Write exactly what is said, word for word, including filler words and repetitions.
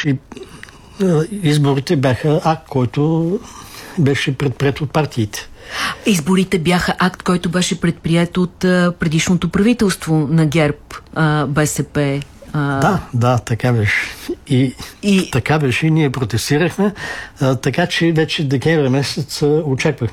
И изборите бяха акт, който беше предприет от партиите. Изборите бяха акт, който беше предприет от а, предишното правителство на ГЕРБ, а, БСП. А... Да, да, така беше. И, и... така беше, и ние протестирахме, а, така че вече декември месец очаквахме